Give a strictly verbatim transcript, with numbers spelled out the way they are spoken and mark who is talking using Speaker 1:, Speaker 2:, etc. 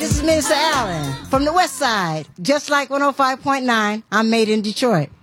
Speaker 1: this is Minister Allen from the West Side. Just like one oh five point nine, I'm made in Detroit.